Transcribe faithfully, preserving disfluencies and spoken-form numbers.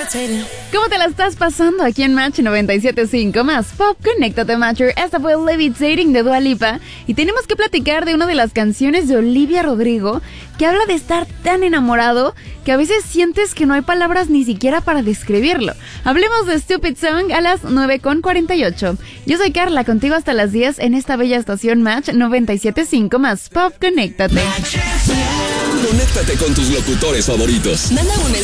¿Cómo te la estás pasando aquí en Match noventa y siete punto cinco más Pop? Conéctate, Matcher. Esta fue Levitating de Dua Lipa. Y tenemos que platicar de una de las canciones de Olivia Rodrigo que habla de estar tan enamorado que a veces sientes que no hay palabras ni siquiera para describirlo. Hablemos de Stupid Song a las nueve con cuarenta y ocho. Yo soy Carla, contigo hasta las diez en esta bella estación Match noventa y siete punto cinco más Pop. Conéctate. Conéctate con tus locutores favoritos. Manda un